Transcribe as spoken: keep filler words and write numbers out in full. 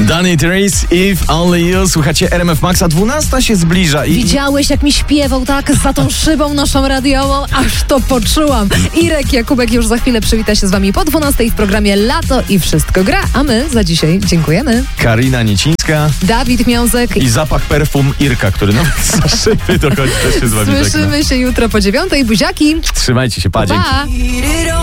Danny Trees, If Only You. Słuchacie R M F Maxa, dwunasta się zbliża i... Widziałeś, jak mi śpiewał tak za tą szybą naszą radiową? Aż to poczułam. Irek Jakubek już za chwilę przywita się z wami po dwunastej w programie Lato i Wszystko Gra. A my za dzisiaj dziękujemy. Karina Niecińska. Dawid Miązek. I zapach perfum Irka, który nawet za szyby dochodzi, też się z wami żegna. Słyszymy się jutro po dziewiątej. Buziaki. Trzymajcie się, pa, dzięki. Pa.